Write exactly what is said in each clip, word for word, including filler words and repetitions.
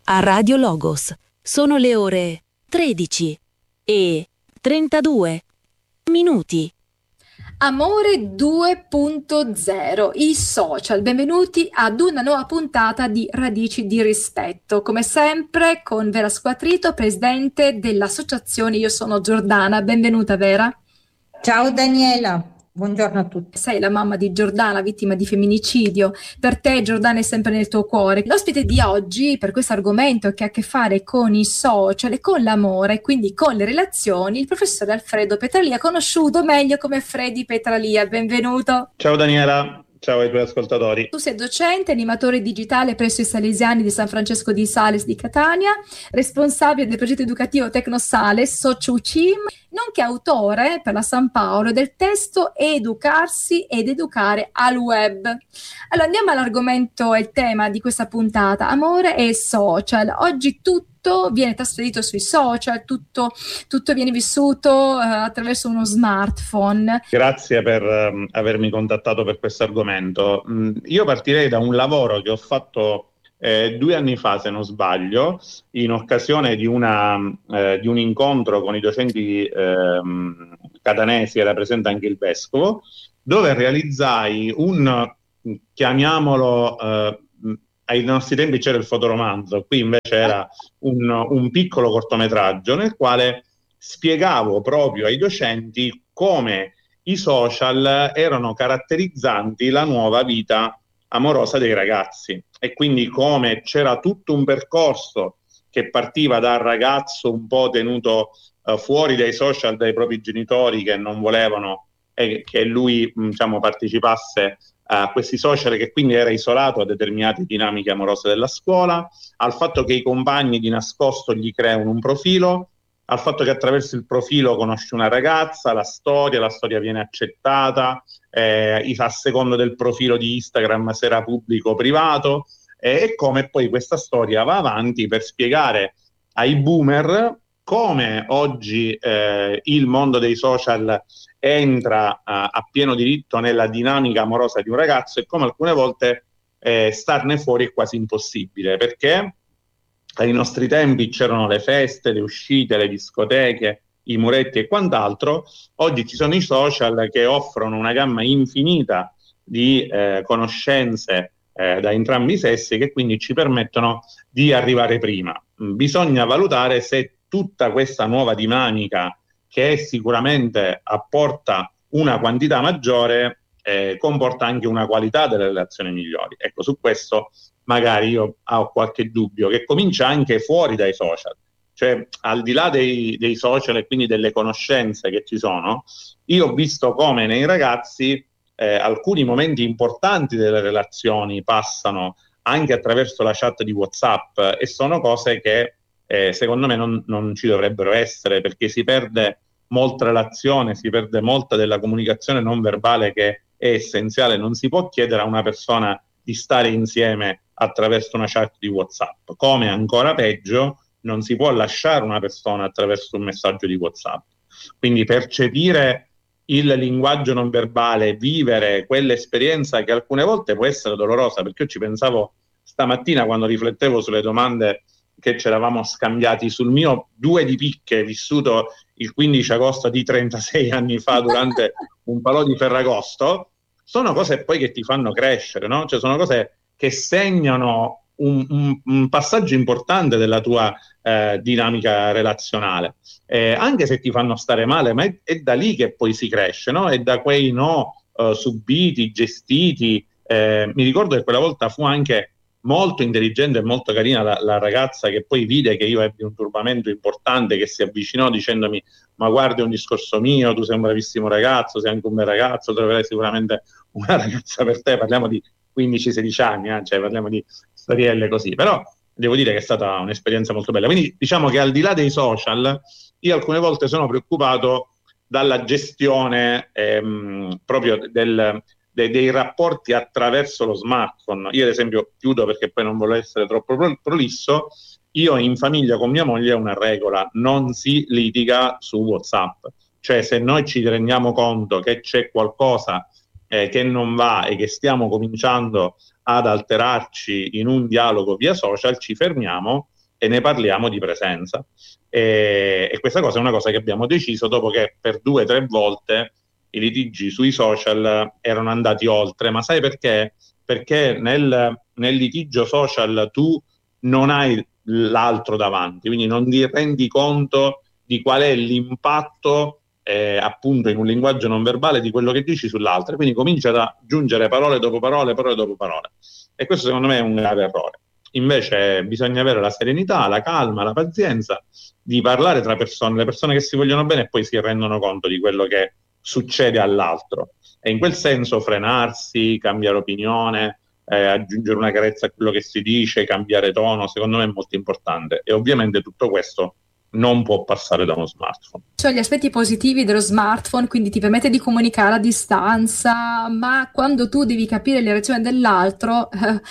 a Radio Logos. Sono le ore tredici e trentadue minuti. Amore due punto zero, i social. Benvenuti ad una nuova puntata di Radici di Rispetto. Come sempre con Vera Squatrito, presidente dell'associazione Io Sono Giordana. Benvenuta Vera. Ciao Daniela. Buongiorno a tutti. Sei la mamma di Giordana, vittima di femminicidio. Per te Giordana è sempre nel tuo cuore. L'ospite di oggi per questo argomento che ha a che fare con i social e con l'amore, quindi con le relazioni, il professore Alfredo Petralia, conosciuto meglio come Freddy Petralia. Benvenuto. Ciao Daniela. Ciao ai tuoi ascoltatori. Tu sei docente, animatore digitale presso i Salesiani di San Francesco di Sales di Catania, responsabile del progetto educativo Tecnosales, socio U C I M, nonché autore per la San Paolo del testo Educarsi ed educare al web. Allora andiamo all'argomento e il tema di questa puntata, amore e social. Oggi tutto viene trasferito sui social, tutto, tutto viene vissuto uh, attraverso uno smartphone. Grazie per um, avermi contattato per questo argomento. Mm, io partirei da un lavoro che ho fatto eh, due anni fa, se non sbaglio, in occasione di, una, eh, di un incontro con i docenti eh, catanesi, era presente anche il vescovo, dove realizzai un, chiamiamolo, eh, ai nostri tempi c'era il fotoromanzo, qui invece era un, un piccolo cortometraggio nel quale spiegavo proprio ai docenti come i social erano caratterizzanti la nuova vita amorosa dei ragazzi e quindi come c'era tutto un percorso che partiva dal ragazzo un po' tenuto uh, fuori dai social dai propri genitori che non volevano eh, che lui diciamo partecipasse a questi social, che quindi era isolato a determinate dinamiche amorose della scuola, al fatto che i compagni di nascosto gli creano un profilo, al fatto che attraverso il profilo conosci una ragazza, la storia, la storia viene accettata, eh, a secondo del profilo di Instagram se era pubblico o privato, eh, e come poi questa storia va avanti per spiegare ai boomer come oggi eh, il mondo dei social entra uh, a pieno diritto nella dinamica amorosa di un ragazzo e come alcune volte eh, starne fuori è quasi impossibile, perché ai nostri tempi c'erano le feste, le uscite, le discoteche, i muretti e quant'altro. Oggi ci sono i social che offrono una gamma infinita di eh, conoscenze eh, da entrambi i sessi, che quindi ci permettono di arrivare prima. Bisogna valutare se tutta questa nuova dinamica, che sicuramente apporta una quantità maggiore, eh, comporta anche una qualità delle relazioni migliori. Ecco, su questo magari io ho qualche dubbio, che comincia anche fuori dai social. Cioè, al di là dei, dei social e quindi delle conoscenze che ci sono, io ho visto come nei ragazzi eh, alcuni momenti importanti delle relazioni passano anche attraverso la chat di WhatsApp, e sono cose che Eh, secondo me non, non ci dovrebbero essere, perché si perde molta relazione, si perde molta della comunicazione non verbale che è essenziale. Non si può chiedere a una persona di stare insieme attraverso una chat di WhatsApp, come ancora peggio non si può lasciare una persona attraverso un messaggio di WhatsApp. Quindi percepire il linguaggio non verbale, vivere quell'esperienza che alcune volte può essere dolorosa, perché io ci pensavo stamattina quando riflettevo sulle domande che ci eravamo scambiati sul mio due di picche vissuto il quindici agosto di trentasei anni fa durante un palò di Ferragosto. Sono cose poi che ti fanno crescere, no? Cioè sono cose che segnano un, un, un passaggio importante della tua eh, dinamica relazionale, eh, anche se ti fanno stare male, ma è, è da lì che poi si cresce, no? È da quei no eh, subiti, gestiti. Eh, mi ricordo che quella volta fu anche molto intelligente e molto carina la, la ragazza che poi vide che io ebbi un turbamento importante, che si avvicinò dicendomi: ma guardi, è un discorso mio, tu sei un bravissimo ragazzo, sei anche un bel ragazzo, troverai sicuramente una ragazza per te. Parliamo di quindici sedici anni, eh? Cioè parliamo di storielle così, però devo dire che è stata un'esperienza molto bella. Quindi diciamo che al di là dei social io alcune volte sono preoccupato dalla gestione ehm, proprio del Dei, dei rapporti attraverso lo smartphone. Io ad esempio, chiudo perché poi non voglio essere troppo prolisso, io in famiglia con mia moglie ho una regola: non si litiga su WhatsApp. Cioè se noi ci rendiamo conto che c'è qualcosa eh, che non va e che stiamo cominciando ad alterarci in un dialogo via social, ci fermiamo e ne parliamo di presenza. E, e questa cosa è una cosa che abbiamo deciso dopo che per due o tre volte i litigi sui social erano andati oltre. Ma sai perché? Perché nel, nel litigio social tu non hai l'altro davanti, quindi non ti rendi conto di qual è l'impatto eh, appunto in un linguaggio non verbale di quello che dici sull'altro, quindi comincia ad aggiungere parole dopo parole, parole dopo parole, e questo secondo me è un grave errore. Invece bisogna avere la serenità, la calma, la pazienza di parlare tra persone, le persone che si vogliono bene e poi si rendono conto di quello che succede all'altro, e in quel senso frenarsi, cambiare opinione, eh, aggiungere una carezza a quello che si dice, cambiare tono, secondo me è molto importante, e ovviamente tutto questo non può passare da uno smartphone. Cioè, gli aspetti positivi dello smartphone, quindi ti permette di comunicare a distanza, ma quando tu devi capire le reazioni dell'altro,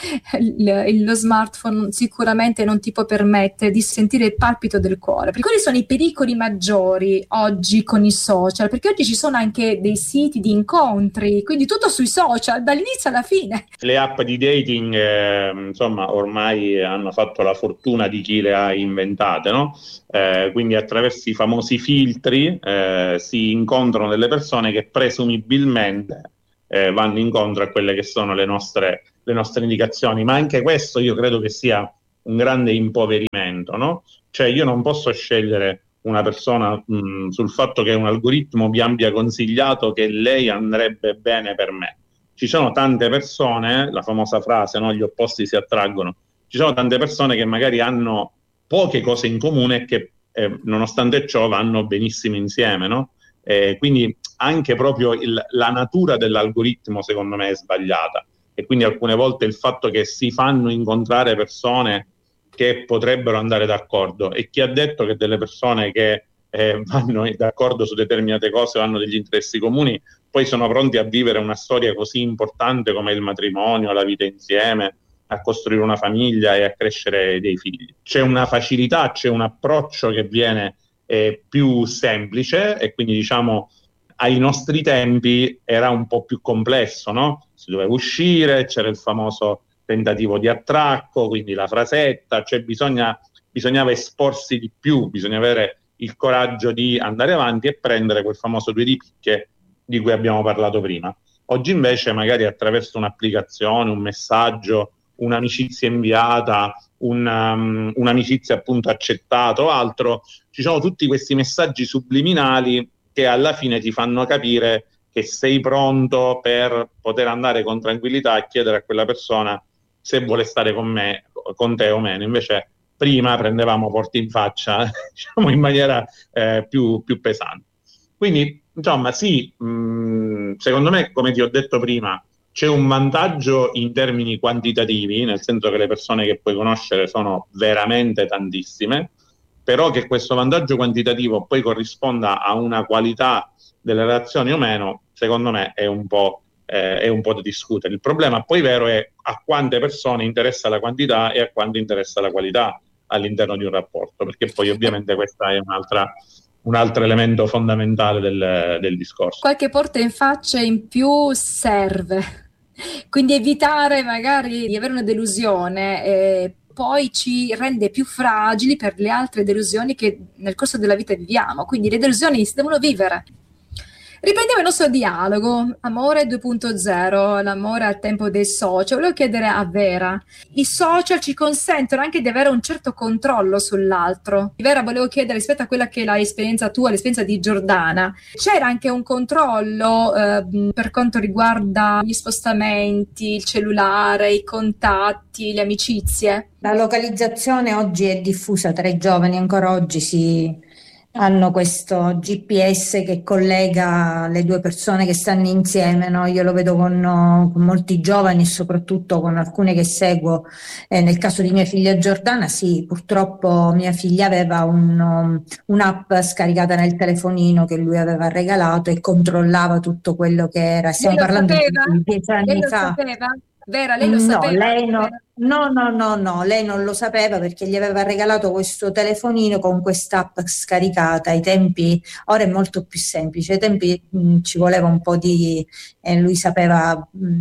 eh, lo smartphone sicuramente non ti può permettere di sentire il palpito del cuore. Quali sono i pericoli maggiori oggi con i social? Perché oggi ci sono anche dei siti di incontri, quindi tutto sui social, dall'inizio alla fine. Le app di dating, eh, insomma, ormai hanno fatto la fortuna di chi le ha inventate, no? Eh, quindi attraverso i famosi filtri eh, si incontrano delle persone che presumibilmente eh, vanno incontro a quelle che sono le nostre, le nostre indicazioni, ma anche questo io credo che sia un grande impoverimento, no? Cioè io non posso scegliere una persona mh, sul fatto che un algoritmo mi abbia consigliato che lei andrebbe bene per me. Ci sono tante persone, la famosa frase, no? Gli opposti si attraggono, ci sono tante persone che magari hanno poche cose in comune e che eh, nonostante ciò vanno benissimo insieme, no? Eh, quindi anche proprio il, la natura dell'algoritmo secondo me è sbagliata, e quindi alcune volte il fatto che si fanno incontrare persone che potrebbero andare d'accordo, e chi ha detto che delle persone che eh, vanno d'accordo su determinate cose o hanno degli interessi comuni poi sono pronti a vivere una storia così importante come il matrimonio, la vita insieme, a costruire una famiglia e a crescere dei figli. C'è una facilità, c'è un approccio che viene eh, più semplice, e quindi diciamo ai nostri tempi era un po' più complesso, no? Si doveva uscire, c'era il famoso tentativo di attracco, quindi la frasetta, cioè bisogna, bisognava esporsi di più, bisogna avere il coraggio di andare avanti e prendere quel famoso due di picche di cui abbiamo parlato prima. Oggi invece magari attraverso un'applicazione, un messaggio, un'amicizia inviata, un, um, un'amicizia appunto accettata o altro, ci sono tutti questi messaggi subliminali che alla fine ti fanno capire che sei pronto per poter andare con tranquillità a chiedere a quella persona se vuole stare con me, con te o meno. Invece prima prendevamo porti in faccia, diciamo in maniera eh, più, più pesante. Quindi insomma sì, mh, secondo me, come ti ho detto prima, c'è un vantaggio in termini quantitativi, nel senso che le persone che puoi conoscere sono veramente tantissime, però che questo vantaggio quantitativo poi corrisponda a una qualità delle relazioni o meno, secondo me è un po', eh, è un po' da discutere. Il problema poi vero è a quante persone interessa la quantità e a quanto interessa la qualità all'interno di un rapporto, perché poi ovviamente questa è un'altra... un altro elemento fondamentale del, del discorso. Qualche porta in faccia in più serve, quindi evitare magari di avere una delusione e poi ci rende più fragili per le altre delusioni che nel corso della vita viviamo, quindi le delusioni si devono vivere. Riprendiamo il nostro dialogo, amore due punto zero, l'amore al tempo dei social. Volevo chiedere a Vera, i social ci consentono anche di avere un certo controllo sull'altro. Vera, volevo chiedere, rispetto a quella che è l'esperienza tua, l'esperienza di Giordana, c'era anche un controllo eh, per quanto riguarda gli spostamenti, il cellulare, i contatti, le amicizie? La localizzazione oggi è diffusa tra i giovani, ancora oggi si... hanno questo G P S che collega le due persone che stanno insieme, no? Io lo vedo con, con molti giovani e soprattutto con alcune che seguo. Eh, nel caso di mia figlia Giordana, sì, purtroppo mia figlia aveva un, um, un'app scaricata nel telefonino che lui aveva regalato e controllava tutto quello che era. Stiamo Lei lo parlando sapeva? di dieci anni Lei lo fa. sapeva? Vera, lei lo No, sapeva? lei no, no, no, no, no, lei non lo sapeva perché gli aveva regalato questo telefonino con quest'app scaricata. Ai tempi, ora è molto più semplice, ai tempi mh, ci voleva un po' di, eh, lui sapeva mh,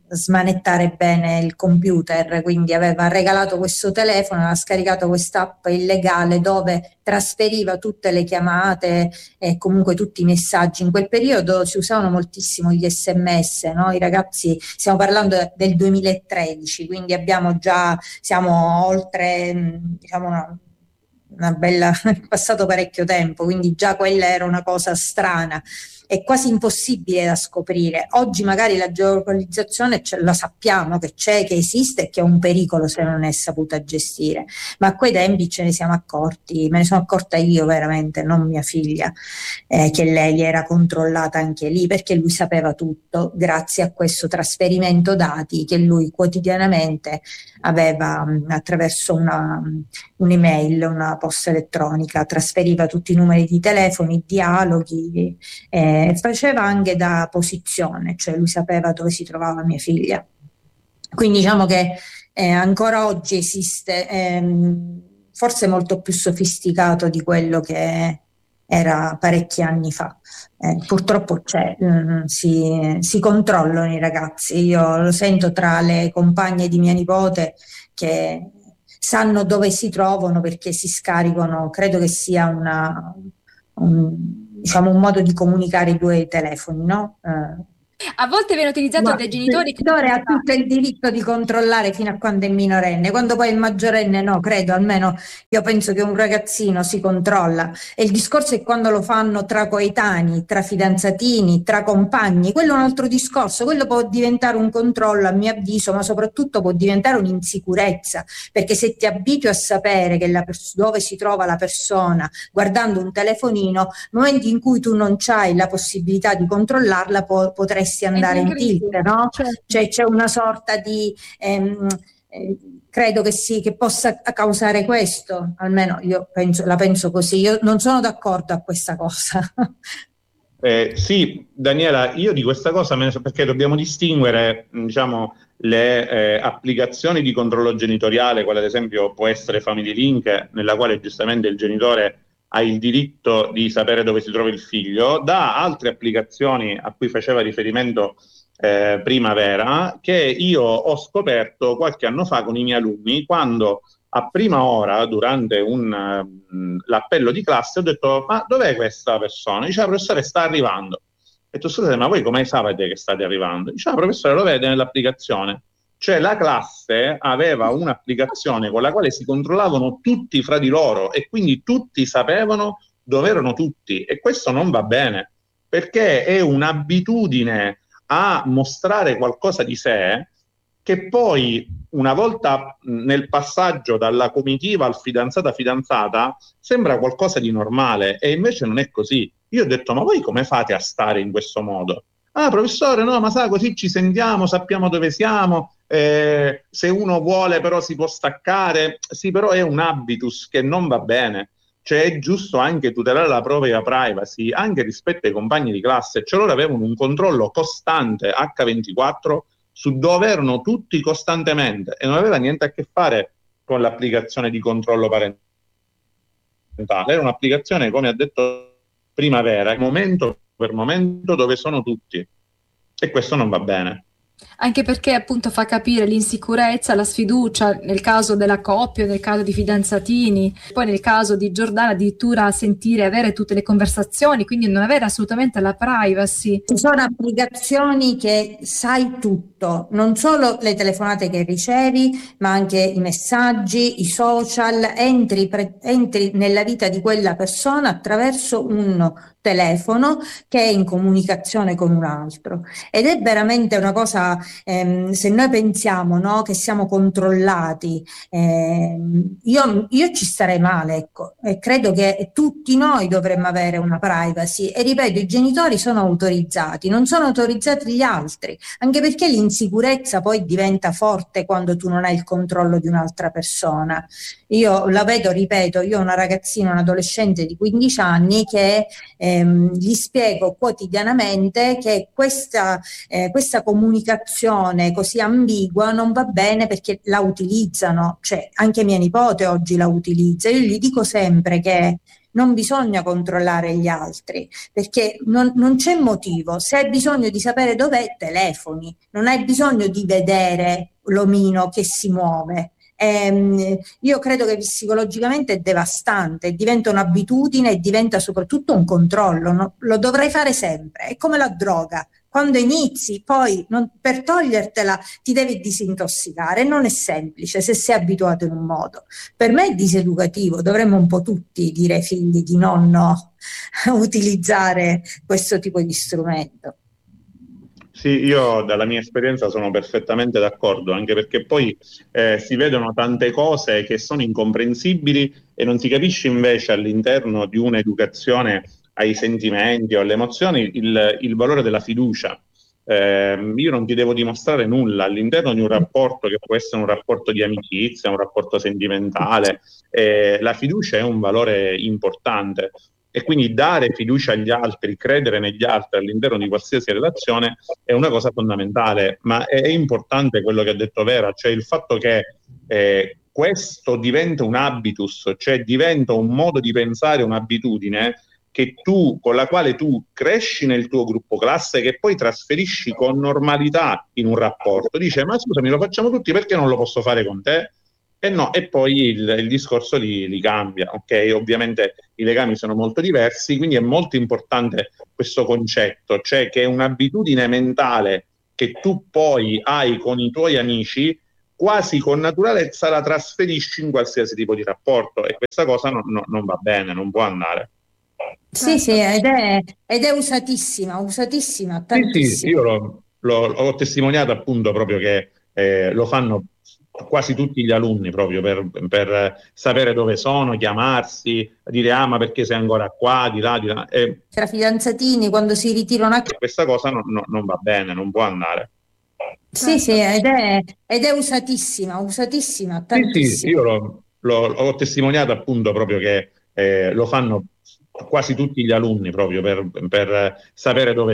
smanettare bene il computer, quindi aveva regalato questo telefono, aveva scaricato quest'app illegale dove trasferiva tutte le chiamate e comunque tutti i messaggi. In quel periodo si usavano moltissimo gli sms, no? I ragazzi, stiamo parlando del duemilatredici, quindi abbiamo già, siamo oltre, diciamo, una, una bella, è passato parecchio tempo, quindi già quella era una cosa strana. È quasi impossibile da scoprire. Oggi magari la geolocalizzazione ce la sappiamo che c'è, che esiste e che è un pericolo se non è saputa gestire, ma a quei tempi ce ne siamo accorti, me ne sono accorta io veramente, non mia figlia, eh, che lei era controllata anche lì, perché lui sapeva tutto grazie a questo trasferimento dati che lui quotidianamente aveva mh, attraverso una, un'email, una posta elettronica, trasferiva tutti i numeri di telefono, i dialoghi, eh, faceva anche da posizione, cioè lui sapeva dove si trovava mia figlia. Quindi diciamo che eh, ancora oggi esiste, ehm, forse molto più sofisticato di quello che era parecchi anni fa. Eh, purtroppo c'è, mh, si, si controllano i ragazzi. Io lo sento tra le compagne di mia nipote che sanno dove si trovano perché si scaricano, credo che sia una... un, diciamo un modo di comunicare i due telefoni, no? Eh, A volte viene utilizzato dai genitori. Il genitore ha tutto il diritto di controllare fino a quando è minorenne, quando poi è maggiorenne no, credo, almeno io penso che un ragazzino si controlla, e il discorso è quando lo fanno tra coetanei, tra fidanzatini, tra compagni, quello è un altro discorso, quello può diventare un controllo a mio avviso, ma soprattutto può diventare un'insicurezza, perché se ti abitui a sapere che la pers- dove si trova la persona guardando un telefonino, nel momento in cui tu non hai la possibilità di controllarla po- potresti andare in tilt, no? Certo. Cioè c'è una sorta di ehm, eh, credo che sì, che possa causare questo, almeno io penso, la penso così. Io non sono d'accordo a questa cosa. Eh, sì, Daniela, io di questa cosa me ne so, perché dobbiamo distinguere, diciamo, le eh, applicazioni di controllo genitoriale, quale ad esempio può essere Family Link, nella quale giustamente il genitore ha il diritto di sapere dove si trova il figlio, da altre applicazioni a cui faceva riferimento eh, Primavera, che io ho scoperto qualche anno fa con i miei alunni, quando a prima ora, durante un, uh, l'appello di classe, ho detto: ma dov'è questa persona? Diceva: professore, sta arrivando. Ho detto: scusate, ma voi come sapete che state arrivando? Diceva: professore, lo vede nell'applicazione. Cioè la classe aveva un'applicazione con la quale si controllavano tutti fra di loro e quindi tutti sapevano dove erano tutti, e questo non va bene, perché è un'abitudine a mostrare qualcosa di sé che poi, una volta nel passaggio dalla comitiva al fidanzata fidanzata, sembra qualcosa di normale, e invece non è così. Io ho detto: ma voi come fate a stare in questo modo? Ah, professore, no, ma sa, così ci sentiamo, sappiamo dove siamo, eh, se uno vuole però si può staccare. Sì, però è un habitus che non va bene. Cioè è giusto anche tutelare la propria privacy, anche rispetto ai compagni di classe. Cioè loro avevano un controllo costante acca ventiquattro su dove erano tutti costantemente, e non aveva niente a che fare con l'applicazione di controllo parentale. Era un'applicazione, come ha detto Primavera, momento per momento dove sono tutti, e questo non va bene. Anche perché appunto fa capire l'insicurezza, la sfiducia nel caso della coppia, nel caso di fidanzatini, poi nel caso di Giordana addirittura sentire, avere tutte le conversazioni, quindi non avere assolutamente la privacy. Ci sono applicazioni che sai tutto, non solo le telefonate che ricevi, ma anche i messaggi, i social, entri, pre- entri nella vita di quella persona attraverso un telefono che è in comunicazione con un altro, ed è veramente una cosa, ehm, se noi pensiamo, no, che siamo controllati, ehm, io, io ci starei male, ecco, e credo che tutti noi dovremmo avere una privacy, e ripeto, i genitori sono autorizzati, non sono autorizzati gli altri, anche perché l'insicurezza poi diventa forte quando tu non hai il controllo di un'altra persona. Io la vedo, ripeto, io ho una ragazzina, un adolescente di quindici anni che ehm, gli spiego quotidianamente che questa, eh, questa comunicazione così ambigua non va bene perché la utilizzano, cioè anche mia nipote oggi la utilizza. Io gli dico sempre che non bisogna controllare gli altri, perché non, non c'è motivo. Se hai bisogno di sapere dov'è, telefoni, non hai bisogno di vedere l'omino che si muove. Ehm, io credo che psicologicamente è devastante, diventa un'abitudine e diventa soprattutto un controllo, no? Lo dovrai fare sempre, è come la droga. Quando inizi, poi non, per togliertela ti devi disintossicare, non è semplice se sei abituato in un modo. Per me è diseducativo, dovremmo un po' tutti dire ai figli di non no, utilizzare questo tipo di strumento. Sì, io dalla mia esperienza sono perfettamente d'accordo, anche perché poi eh, si vedono tante cose che sono incomprensibili e non si capisce invece all'interno di un'educazione ai sentimenti o alle emozioni il, il valore della fiducia. Eh, io non ti devo dimostrare nulla all'interno di un rapporto che può essere un rapporto di amicizia, un rapporto sentimentale. Eh, la fiducia è un valore importante. E quindi dare fiducia agli altri, credere negli altri all'interno di qualsiasi relazione è una cosa fondamentale, ma è importante quello che ha detto Vera, cioè il fatto che eh, questo diventa un habitus, cioè diventa un modo di pensare, un'abitudine che tu, con la quale tu cresci nel tuo gruppo classe, che poi trasferisci con normalità in un rapporto. Dice, ma scusami, lo facciamo tutti, perché non lo posso fare con te? E no, e poi il, il discorso li, li cambia, ok? Ovviamente i legami sono molto diversi, quindi è molto importante questo concetto, cioè che è un'abitudine mentale che tu poi hai con i tuoi amici, quasi con naturalezza la trasferisci in qualsiasi tipo di rapporto, e questa cosa no, no, non va bene, non può andare. Sì, sì, ed è, ed è usatissima, usatissima, tantissimo. Sì, sì, io l'ho, l'ho, ho testimoniato appunto proprio che eh, lo fanno quasi tutti gli alunni, proprio per, per sapere dove sono, chiamarsi, dire ah ma perché sei ancora qua, di là, di là. E tra fidanzatini quando si ritirano a casa. Questa cosa no, no, non va bene, non può andare. Sì, sì, ed è, ed è usatissima, usatissima, tantissimo. Sì, sì, io l'ho, l'ho, ho testimoniato appunto proprio che eh, lo fanno quasi tutti gli alunni, proprio per, per sapere dove